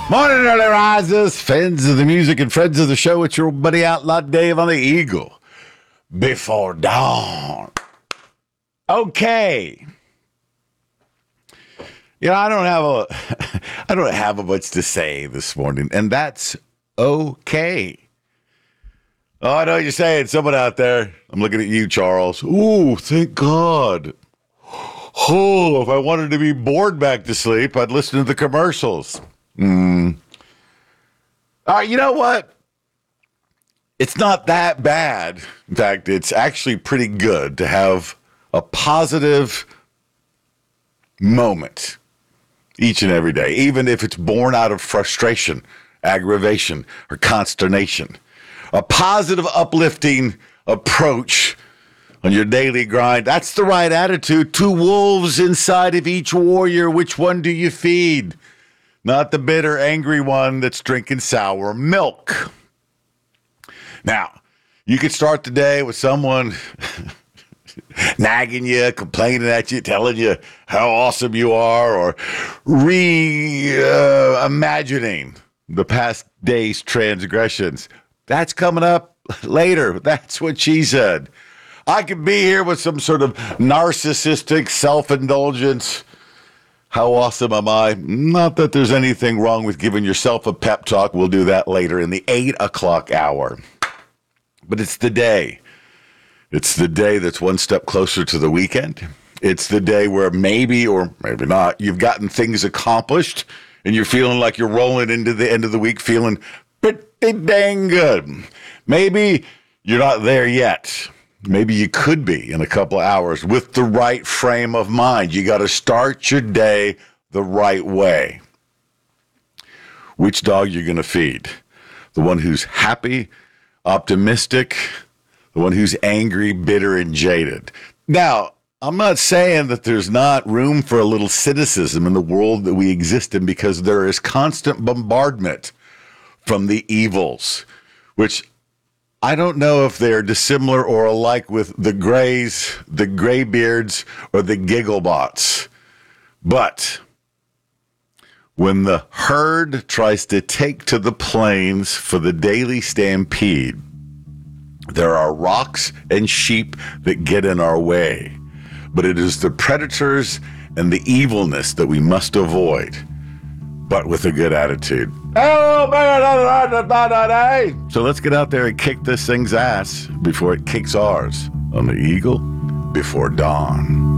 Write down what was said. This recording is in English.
Morning, early risers, fans of the music and friends of the show. It's your buddy Outlaw Dave on the Eagle before dawn. Okay. I don't have much to say this morning, and that's okay. Oh, I know what you're saying. Someone out there. I'm looking at you, Charles. Ooh, thank God. Oh, if I wanted to be bored back to sleep, I'd listen to the commercials. All right, you know what? It's not that bad. In fact, it's actually pretty good to have a positive moment each and every day, even if it's born out of frustration, aggravation, or consternation. A positive, uplifting approach on your daily grind. That's the right attitude. Two wolves inside of each warrior. Which one do you feed? Not the bitter, angry one that's drinking sour milk. Now, you could start the day with someone nagging you, complaining at you, telling you how awesome you are, or imagining the past day's transgressions. That's coming up later. That's what she said. I could be here with some sort of narcissistic self-indulgence. How awesome am I? Not that there's anything wrong with giving yourself a pep talk. We'll do that later in the 8 o'clock hour. But it's the day. It's the day that's one step closer to the weekend. It's the day where maybe or maybe not, you've gotten things accomplished and you're feeling like you're rolling into the end of the week feeling pretty dang good. Maybe you're not there yet. Maybe you could be in a couple of hours with the right frame of mind. You got to start your day the right way. Which dog you're going to feed? The one who's happy, optimistic, the one who's angry, bitter, and jaded. Now, I'm not saying that there's not room for a little cynicism in the world that we exist in, because there is constant bombardment from the evils, which I don't know if they're dissimilar or alike with the Greys, the Graybeards, or the Gigglebots. But when the herd tries to take to the plains for the daily stampede, there are rocks and sheep that get in our way. But it is the predators and the evilness that we must avoid, but with a good attitude. So let's get out there and kick this thing's ass before it kicks ours on the Eagle before dawn.